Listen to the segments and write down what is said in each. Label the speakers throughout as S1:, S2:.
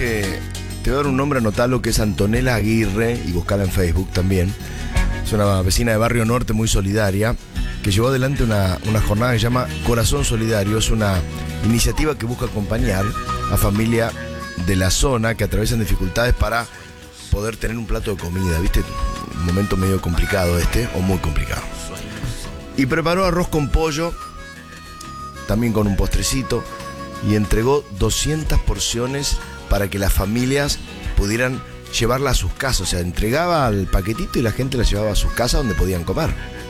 S1: que te voy a dar un nombre, anotalo, que es Antonella Aguirre, y buscala en Facebook también. Es una vecina de Barrio Norte muy solidaria, que llevó adelante una jornada que se llama Corazón Solidario. Es una iniciativa que busca acompañar a familias de la zona que atraviesan dificultades para poder tener un plato de comida, ¿viste? Un momento medio complicado o muy complicado. Y preparó arroz con pollo, también con un postrecito, y entregó 200 porciones para que las familias pudieran llevarla a sus casas. O sea, entregaba el paquetito y la gente la llevaba a sus casas donde podían comer.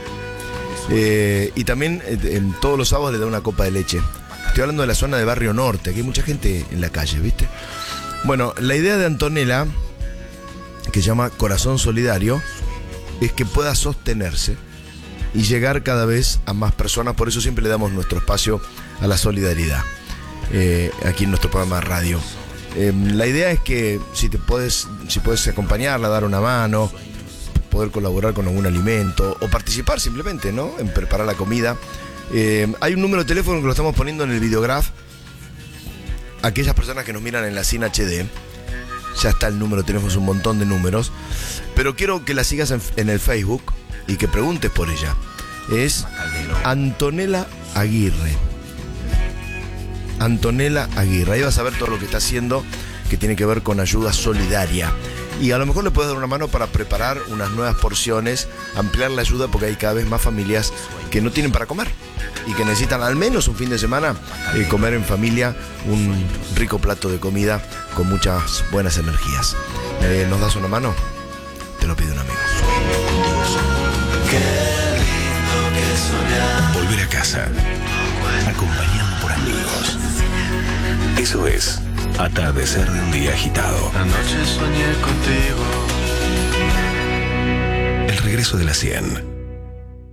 S1: Y también en todos los sábados le da una copa de leche. Estoy hablando de la zona de Barrio Norte, que hay mucha gente en la calle, ¿viste? Bueno, la idea de Antonella, que se llama Corazón Solidario, es que pueda sostenerse y llegar cada vez a más personas. Por eso siempre le damos nuestro espacio a la solidaridad, aquí en nuestro programa de radio. La idea es que si puedes acompañarla, dar una mano, poder colaborar con algún alimento o participar simplemente, ¿no?, en preparar la comida. Hay un número de teléfono que lo estamos poniendo en el videograph. Aquellas personas que nos miran en la Cine HD, ya está el número de teléfono, es un montón de números. Pero quiero que la sigas en el Facebook y que preguntes por ella. Es Antonella Aguirre. Antonella Aguirre. Ahí vas a ver todo lo que está haciendo, que tiene que ver con ayuda solidaria. Y a lo mejor le puedes dar una mano para preparar unas nuevas porciones, ampliar la ayuda, porque hay cada vez más familias que no tienen para comer y que necesitan al menos un fin de semana comer en familia un rico plato de comida con muchas buenas energías. ¿Nos das una mano? Te lo pide un amigo.
S2: Volver a casa, acompañado por amigos. Eso es atardecer de un día agitado.
S3: Anoche soñé contigo.
S2: El regreso de la 100.